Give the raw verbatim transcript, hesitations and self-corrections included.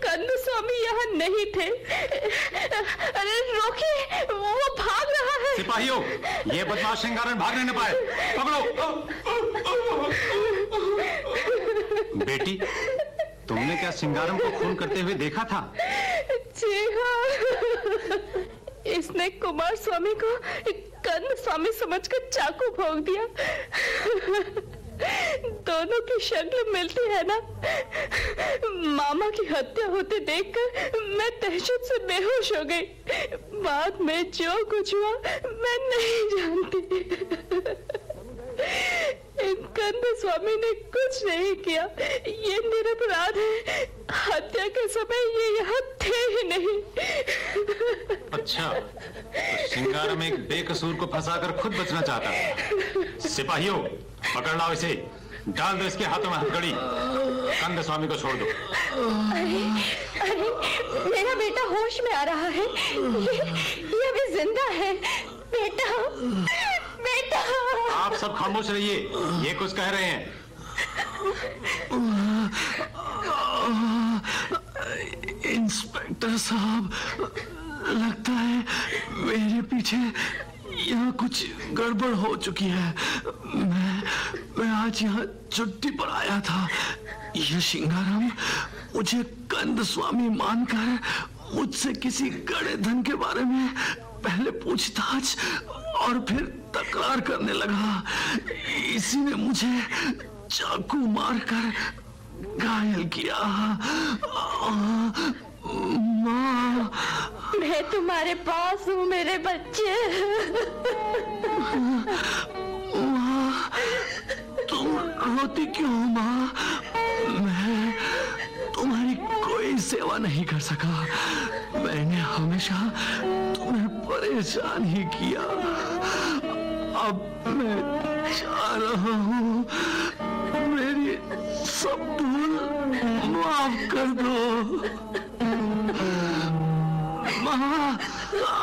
कंद स्वामी यहाँ नहीं थे। अरे रोकिए, वो भाग रहा है। सिपाहियों, ये बदमाश सिंगारम भागने न पाए, पकड़ो। बेटी, तुमने क्या सिंगारम को खून करते हुए देखा था? जी हाँ, इसने कुमार स्वामी को कंद स्वामी समझकर चाकू भोंक दिया। दोनों की शक्ल मिलती है ना। मामा की हत्या होते देखकर मैं तहशत से बेहोश हो गई। बाद में जो कुछ हुआ मैं नहीं जानती। कंद स्वामी ने कुछ नहीं किया, ये निरपराध है। हत्या के समय ये यहाँ थे ही नहीं। अच्छा, तो सिंगारम एक बेकसूर को फंसाकर खुद बचना चाहता है। सिपाहियों, पकड़ लाओ इसे, डाल दो इसके हाथों में हथकड़ी। कंद स्वामी को छोड़ दो। अरे, अरे, मेरा बेटा होश में आ रहा है। ये, ये अभी जिंदा है। बेटा, बेटा। आप सब खामोश रहिए, ये कुछ कह रहे हैं। इंस्पेक्टर साहब, लगता है मेरे पीछे यहाँ कुछ गड़बड़ हो चुकी है। मैं मैं आज यहाँ छुट्टी पर आया था। यह सिंगारम मुझे कंद स्वामी मानकर मुझसे किसी गड़े धन के बारे में पहले पूछताछ और फिर तकरार करने लगा। इसी ने मुझे चाकू मारकर घायल किया। माँ, मैं तुम्हारे पास हूँ मेरे बच्चे। माँ, तुम रोती क्यों माँ? मैं तुम्हारी कोई सेवा नहीं कर सका। मैंने हमेशा तुम्हें परेशान ही किया। अब मैं जा रहा हूँ, मेरी सब भूल माफ कर दो। माँ,